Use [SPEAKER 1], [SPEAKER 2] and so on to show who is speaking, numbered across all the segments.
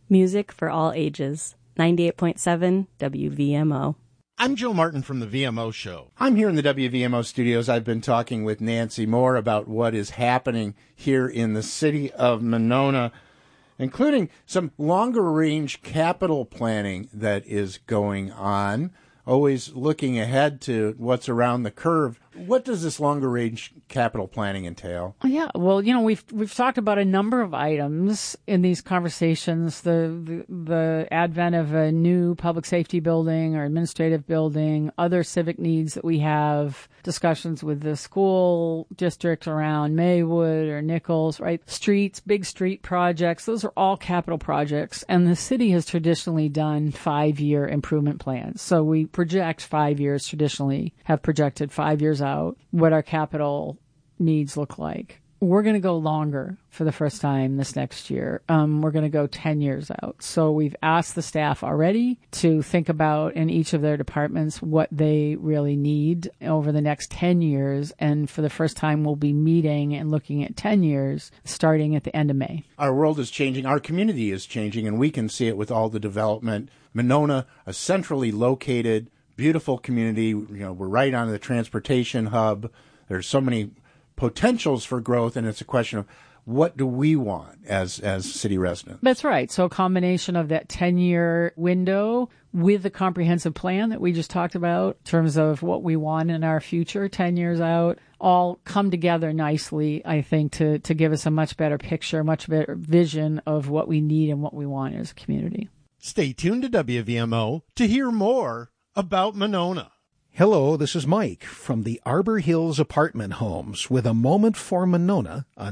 [SPEAKER 1] Music for all ages. 98.7 WVMO.
[SPEAKER 2] I'm Joe Martin from the VMO Show.
[SPEAKER 3] I'm here in the WVMO studios. I've been talking with Nancy Moore about what is happening here in the city of Monona, including some longer-range capital planning that is going on, always looking ahead to what's around the curve. What does this longer-range capital planning entail?
[SPEAKER 4] Yeah, well, we've talked about a number of items in these conversations. The advent of a new public safety building or administrative building, other civic needs that we have, discussions with the school district around Maywood or Nichols, right? Streets, big street projects, those are all capital projects. And the city has traditionally done 5-year improvement plans. So we project 5 years, traditionally have projected 5 years out what our capital needs look like. We're going to go longer for the first time this next year. We're going to go 10 years out. So we've asked the staff already to think about in each of their departments what they really need over the next 10 years. And for the first time, we'll be meeting and looking at 10 years starting at the end of May.
[SPEAKER 3] Our world is changing. Our community is changing, and we can see it with all the development. Monona, a centrally located, beautiful community. We're right on the transportation hub. There's so many potentials for growth, and it's a question of what do we want as city residents?
[SPEAKER 4] That's right. So a combination of that 10-year window with the comprehensive plan that we just talked about in terms of what we want in our future 10 years out, all come together nicely, I think, to give us a much better picture, much better vision of what we need and what we want as a community.
[SPEAKER 2] Stay tuned to WVMO to hear more about Monona.
[SPEAKER 5] Hello, this is Mike from the Arbor Hills Apartment Homes with a moment for Monona on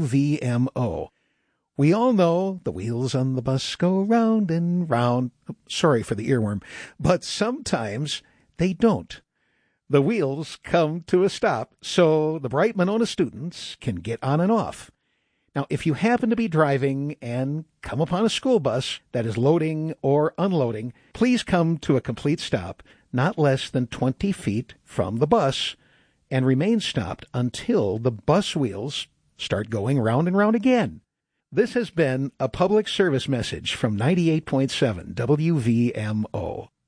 [SPEAKER 5] WVMO. We all know the wheels on the bus go round and round. Sorry for the earworm, but sometimes they don't. The wheels come to a stop so the bright Monona students can get on and off. Now, if you happen to be driving and come upon a school bus that is loading or unloading, please come to a complete stop, not less than 20 feet from the bus, and remain stopped until the bus wheels start going round and round again. This has been a public service message from 98.7 WVMO.